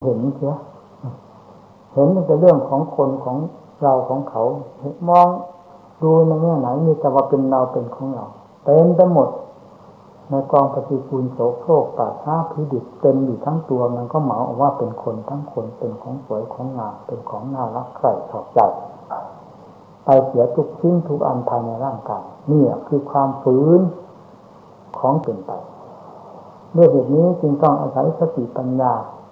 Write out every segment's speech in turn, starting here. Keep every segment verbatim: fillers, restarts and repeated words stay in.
เห็นเสียเห็นแต่เรื่องของคนของเราของเขามองดูในแง่ไหนมีแต่ว่าเป็นเราเป็นของเราเป็นไปหมดในกองปฏิกูลโสโครกป่าช้าพิดิบเต็มอยู่ทั้งตัวมันก็เหมาออกว่าเป็นคนทั้งคนเป็นของสวยของงามเป็นของน่ารักใคร่ชอบใจไปเสียทุกชิ้นทุกอันภายในร่างกายนี่คือความฝืนของเป็นไปด้วยเหตุนี้จึงต้องอาศัยสติปัญญา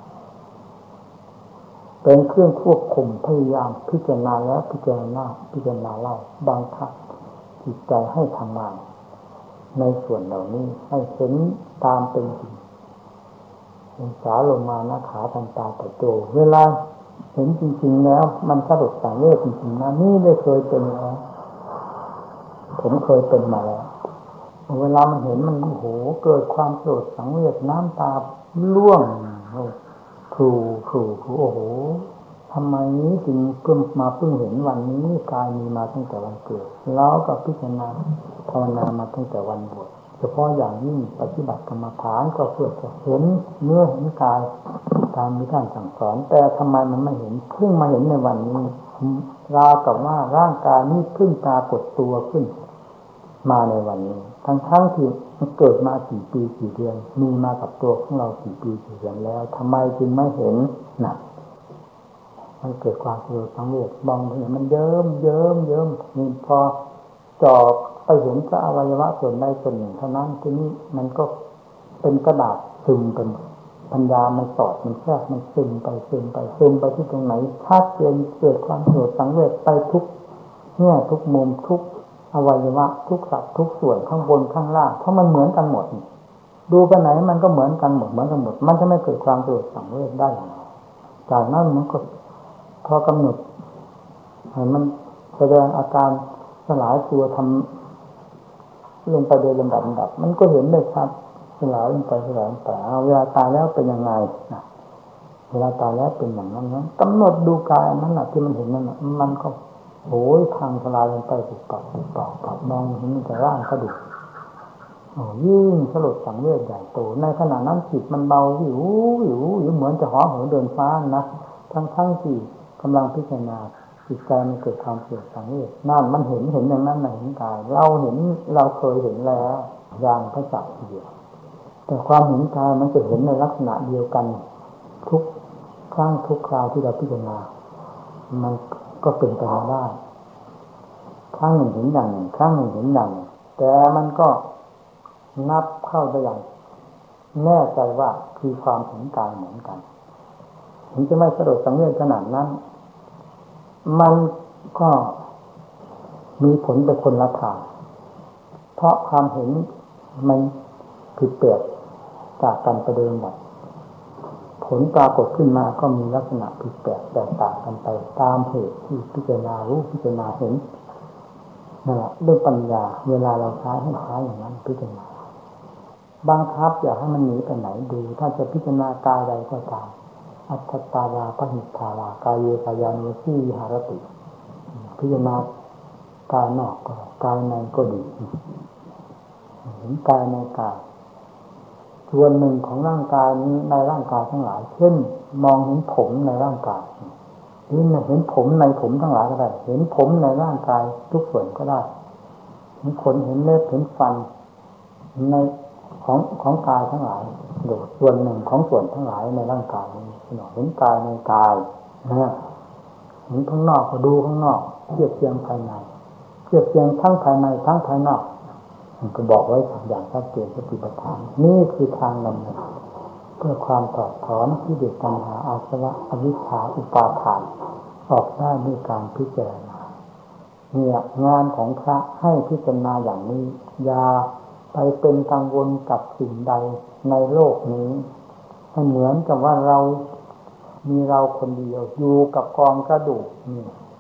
เป็นเครื่องควบคุมพยายามพิจารณาแล้วพิจารณาพิจารณาเล่าบังคับจิตใจให้ทำงานในส่วนเหล่านี้ให้เห็นตามเป็นจริงองศาลงมานะขาทันตาแต่โตเวลาเห็นจริงๆแล้วมันสลดสังเวชจริงๆนะนี่ได้เคยเป็นแล้วผมเคยเป็นมาแล้วเวลามันเห็นมันโอ้โหเกิดความสลดสังเวชน้ำตาร่วงครูครูครูโอ้โหทำไมนี้จึงเพิ่งมาเพิ่งเห็นวันนี้กายมีมาตั้งแต่วันเกิดแล้วก็พิจารณาภาวนามาตั้งแต่วันบวชเฉพาะอย่างยิ่งปฏิบัติกรรมฐานก็เพื่อจะเห็นเนื้อเห็นกายตามที่ท่านสั่งสอนแต่ทำไมมันไม่เห็นเพิ่งมาเห็นในวันนี้ราวกับว่าร่างกายนี้เพิ่งปรากฏตัวขึ้นมาในวันนี้ทั้งทั้งที่มันเกิดมากี่ปีกี่เดือนมีมากับตัวของเรากี่ปีกี่เดือนแล้วทำไมจึงไม่เห็นน่ะมันเกิดความสลดสังเวชมองเห็นมันเยิ้มเยิ้มเยิ้มนี่พอจอบไปเห็นพระอวัยวะส่วนใดส่วนหนึ่งเท่านั้นทีนี้มันก็เป็นกระดาษซึมเป็นปัญญามันสอดมันแทรกมันซึมไปซึมไปซึมไปที่ตรงไหนชัดเจนเกิดความสลดสังเวชไปทุกแง่ทุกมุมทุกอวัยวะทุกสัดทุกส่วนข้างบนข้างล่างเพราะมันเหมือนกันหมดดูไปไหนมันก็เหมือนกันหมดเหมือนกันหมดมันจะไม่เกิดความสลดสังเวชได้อย่างไรจากนั้นมันก็พอกำหนดเห็นมันแสดงอาการสลายตัวทำลงไปโดยลำดับลำดับมันก็เห็นได้ชัดสลายลงไปสลายลงไปเอาเวลาตายแล้วเป็นยังไงนะเวลาตายแล้วเป็นอย่างนั้นนั้นกำหนดดูกายนั้นแหละที่มันเห็นนั่นแหละมันก็โอ้ยพังทลายลงไปปุบปับปุบปับปับมองเห็นแต่ร่างกระดูกโอ้ยิ่งสลดสังเวชใหญ่โตในขณะนั้นจิตมันเบาหิวหิวหิวเหมือนจะห่อเหินเดินฟ้านะทั้งทั้งที่กำลังพิจารณาจิตใจมันเกิดความเสียสังเวชนั่นมันเห็นเห็นอย่างนั้นในเห็นกายเราเห็นเราเคยเห็นแล้วอย่างพระจักรเดียวแต่ความเห็นกายมันจะเห็นในลักษณะเดียวกันทุกครั้งทุกคราวที่เราพิจารณามันก็เป็นไปได้ครั้งหนึ่งเห็นอย่างหนึ่งครั้งหนึ่งเห็นอย่างหนึ่งแต่มันก็นับเข้าไปอย่างแน่ใจว่าคือความเห็นกายเหมือนกันถึงจะไม่สลดสังเวชขนาดนั้นมันก็มีผลไปคนละทางเพราะความเห็นมันผิดแปลกจากกันไปเดิมแบบผลปรากฏขึ้นมาก็มีลักษณะผิดแปลกแตกต่างกันไปตามเหตุที่พิจารณารู้พิจารณาเห็นนั่นแหละเรื่องปัญญาเวลาเราใช้ให้ใช้อย่างนั้นพิจารณาบังคับอย่าให้มันหนีไปไหนดูถ้าจะพิจารณากายใดก็ตามอัตตตาวาปหิทธาวากายเยกายานุสีวิหารติพิจารณากายนอกก็กายในก็ดีเห็นกายในกายส่วนหนึ่งของร่างกายนี้ในร่างกายทั้งหลายเช่นมองเห็นผมในร่างกายหรือเห็นผมในผมทั้งหลายก็ได้เห็นผมในร่างกายทุกส่วนก็ได้เห็นขนเห็นเล็บเห็นฟันในของของกายทั้งหลายโดยส่วนหนึ่งของส่วนทั้งหลายในร่างกายนี้เห็นกายในกายนะเห็นข้างนอกก็ดูข้างนอกเทียบเทียงภายในเทียบเทียงทั้งภายในทั้งภายนอกมันก็บอกไว้อย่างชัดเจนสติปัฏฐานนี่คือทางนำเพื่อความถอดถอนที่เด็ดตัณหาอาสวะอวิชชาอุปาทานออกได้ด้วยการพิจารณาเนี่ยงานของพระให้พิจารณาอย่างนี้อย่าไปเป็นกังวลกับสิ่งใดในโลกนี้ให้เหมือนกับว่าเรามีเราคนเดียวอยู่กับกองกระดูกนี่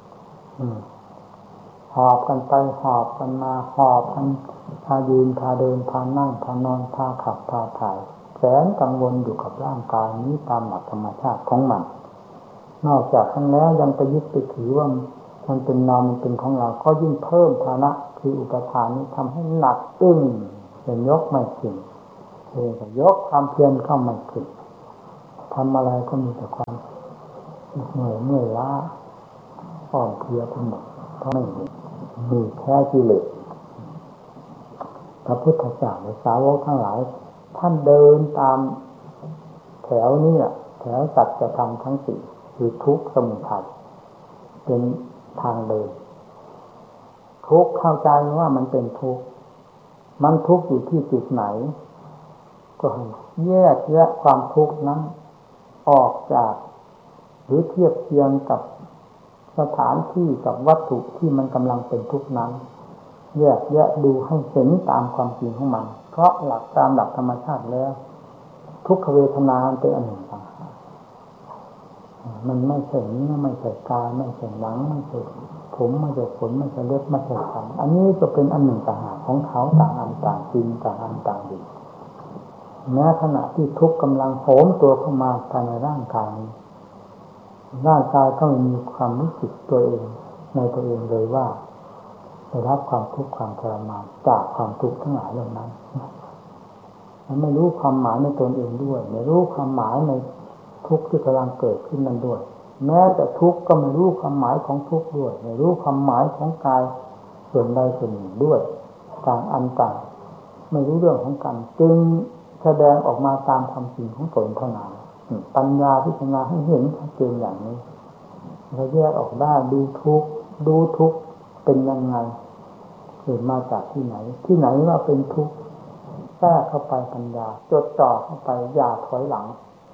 หอบกันไปหอบกันมาหอบกันพายืนพาเดินพานั่งพานอนพาขับพาถ่ายแสนกังวลอยู่กับร่างกายนี้ตามหลักธรรมชาติของมันนอกจากนั้นแล้วยังไปยึดไปถือว่ามันเป็นเรามันเป็นของเราก็ยิ่งเพิ่มฐานะคืออุปทานนี้ทำให้หนักอึ้งจะยกไม่ขึ้นเองก็ยกความเพียรเข้าไม่ขึ้นพทำอะไรก็มีแต่ความเหนื่อยเมื่อยล้าอ่อนเพลียไปหมดเพราะไม่มีมีแค่กิเลสพระพุทธเจ้าและสาวกทั้งหลายท่านเดินตามแถวนี้แถวสัจธรรมทั้งสี่คือทุกข์สมุทัยเป็นทางเดินทุกข์เข้าใจว่ามันเป็นทุกข์มันทุกข์อยู่ที่จุดไหนก็ให้แยกแยะความทุกข์นั้นออกจากหรือเทียบเทียงกับสถานที่กับวัตถุที่มันกำลังเป็นทุกข์นั้นแยกแยะดูให้เห็นตามความจริงของมันเพราะหลักตามหลักธรรมชาติแล้วทุกขเวทนาเป็นอันหนึ่งต่างหากมันไม่ใช่เนื้อไม่ใช่กายไม่ใช่หนังไม่ใช่ผมไม่ใช่ขนไม่ใช่เล็บไม่ใช่ฟันอันนี้ก็เป็นอันหนึ่งต่างหากของเขาต่างอันต่างจริงต่างอันต่างดีแม้ขณะที่ทุกข์กำลังโหมตัวเข้ามาภายในร่างกายร่างกายก็ไม่มีความรู้สึกตัวเองในตัวเองเลยว่าได้รับความทุกข์ความทรมานจากความทุกข์ทั้งหลายเหล่านั้นมันไม่รู้ความหมายในตนเองด้วยไม่รู้ความหมายในทุกข์ที่กำลังเกิดขึ้นนั้นด้วยแม้แต่ทุกข์ก็ไม่รู้ความหมายของทุกข์ด้วยไม่รู้ความหมายของกายส่วนใดส่วนหนึ่งด้วยต่างอันต่างไม่รู้เรื่องของกันจึงแสดงออกมาตามความจริงของตนเท่านั้นปัญญาพิจารณาให้เห็นชัดเจนอย่างนี้เราแยกออกได้ดูทุกข์ดูทุกข์เป็นยังไงเกิดมาจากที่ไหนที่ไหนว่าเป็นทุกข์แทรกเข้าไปปัญญาจดจ่อเข้าไปอย่าถอยหลัง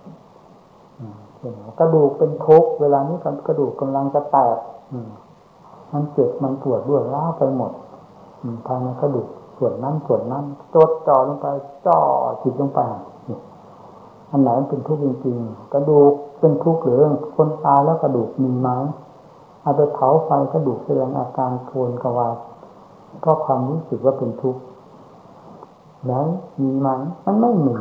กระดูกเป็นทุกข์เวลานี้กระดูกกำลังจะแตกมันเจ็บมันปวดด้วยล้าไปหมดภายในกระดูกส่วนนั้นส่วนนั้นจดจ่อลงไปจ่อจิตลงไปอันไหนมันเป็นทุกข์จริงๆกระดูกเป็นทุกข์หรือคนตายแล้วกระดูกมีไหมเอาไปเผาไฟกระดูกแสดงอาการโกรธกวาดเพราะความรู้สึกว่าเป็นทุกข์แล้วมีไหมมันไม่มี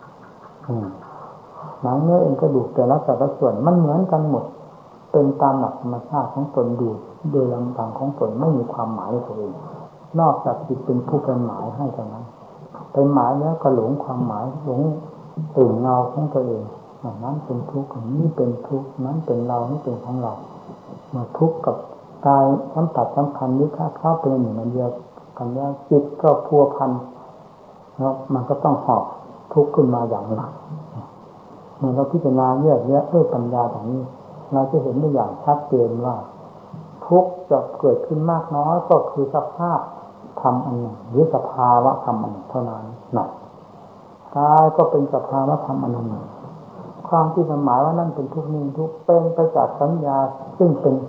หนังเนื้อเอ็นกระดูกแต่ละแต่ละส่วนมันเหมือนกันหมดเป็นตามหลักธรรมชาติของตนดูโดยลำพังของตนไม่มีความหมายในตัวเองนอกจากจิตเป็นผู้เป็นหมายให้เท่านั้นเป็นหมายแล้วก็หลงความหมายหลงตื่นเงาของตัวเองอย่างนั้นเป็นทุกข์อย่างนี้เป็นทุกข์นั้นเป็นเรานี่เป็นของเราเมื่อทุกข์กับกายสัมผัสสัมพันธ์นี้ถ้าเข้าเป็นหนึ่งอันเดียวกันแล้วจิตก็พัวพันแล้วมันก็ต้องหอบทุกข์ขึ้นมาอย่างหนักเมื่อเราพิจารณาแยกแยะด้วยปัญญาอย่างนี้เราจะเห็นได้อย่างชัดเจนว่าทุกข์จะเกิดขึ้นมากน้อยก็คือสภาพธรรมอันหนึ่งหรือสภาวะธรรมอันหนึ่งเท่านั้นนะกายก็เป็นสภาวะธรรมอันหนึ่งความที่หมายว่านั่นเป็นทุกข์นี้ทุกข์เป็นไปจากสัญญาซึ่งเป็น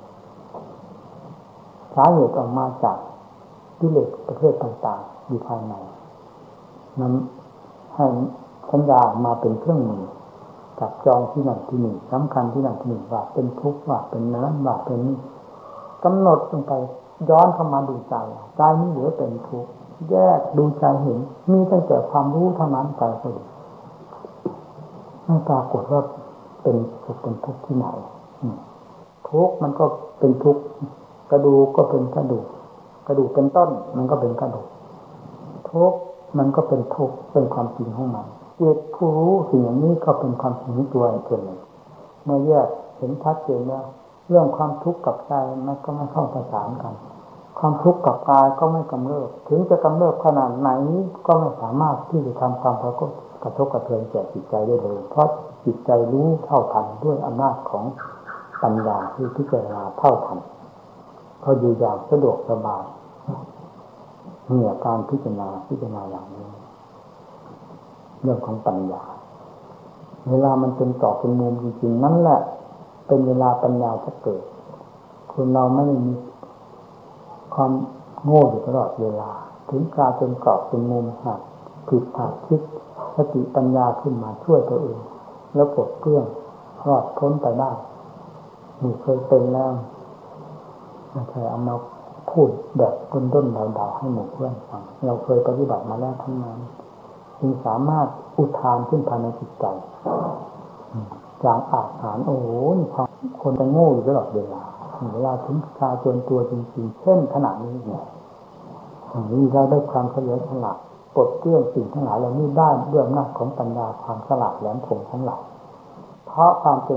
สาเหตุออกมาจากกิเลสประเภทต่างๆอยู่ภายในนั้นให้สัญญามาเป็นเครื่องมือจับจองที่นั่นที่นี่สำคัญที่นั่นที่นี่ว่าเป็นทุกข์ว่าเป็นนั้นว่าเป็นนี้กำหนดลงไปย้อนเข้ามาดูใจใจนี้เหลือเป็นทุกข์แยกดูใจเห็นมีตั้งแต่ความรู้เท่านั้นใจก็ดีไม่ปรากฏว่าเป็นสุขเป็นทุกข์ที่ไหนทุกข์มันก็เป็นทุกข์กระดูกก็เป็นกระดูกกระดูกเป็นต้นมันก็เป็นกระดูกทุกข์มันก็เป็นทุกข์เป็นความจริงของมันจิตผู้รู้สิ่งอย่างนี้ก็เป็นความจริงตัวเองเลยเมื่อแยกเห็นชัดเจนแล้วเรื่องความทุกข์กับใจมันก็ไม่เข้าประสานกันความทุกข์กับกายก็ไม่กำเริบถึงจะกำเริบขนาดไหนก็ไม่สามารถที่จะทำความกระทบกระทบกระเทือนแก่จิตใจได้เลยเพราะจิตใจรู้เท่าทันด้วยอำนาจของปัญญาที่พิจารณาเท่าทันเขาอยู่อย่างสะดวกสบายเนี่ยการพิจารณาพิจารณาอย่างนี้เรื่องของปัญญาเวลามันเป็นต่อเป็นมุมจริงๆนั่นแหละเป็นเวลาปัญญาจะเกิดคนเราไม่ได้มีความโง่อยู่ตลอดเวลาถึงกลายเป็นกรอบเป็นมุมหักผิดหักคิดสติปัญญาขึ้นมาช่วยตัวเองแล้วปลดเปลื้องรอดพ้นไปได้นี่เคยเป็นแล้วไม่ใช่เอามาพูดแบบด้นๆเดาๆให้หมู่เพื่อนฟังเราเคยปฏิบัติมาแล้วทั้งนั้นจึงสามารถอุทานขึ้นภายในจิตใจจางอาจหารโอ้โหความคนจะโง่อยู่ตลอดเวลาเวลาถึงชาจนตัวจริงๆเช่นขณะนี้เนี่ยนี่เราได้ความเฉลียวฉลาดปลดเปลื้องสิ่งทั้งหลายเหล่านี้ได้ด้วยอำนาจของปัญญาความฉลาดแหลมคมของเราเพราะความเป็น